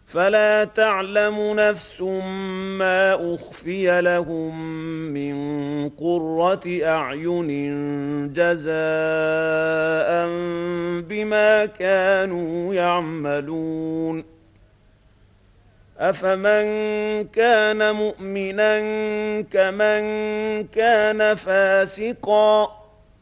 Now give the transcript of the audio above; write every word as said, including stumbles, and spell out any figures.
فلا تعلم نفس ما أخفي لهم من قرة أعين جزاء بما كانوا يعملون أفمن كان مؤمنا كمن كان فاسقا